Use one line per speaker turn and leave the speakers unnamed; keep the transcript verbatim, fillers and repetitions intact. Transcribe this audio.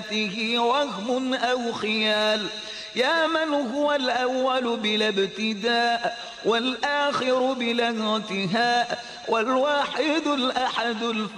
وهم أو خيال. يا من هو الأول بلا ابتداء والآخر بلا انتهاء والواحد الأحد الفرد